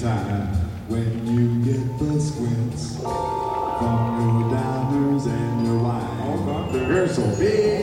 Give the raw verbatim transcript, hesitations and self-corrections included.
time when you get the squints from your diners and your wine. The girl's so big.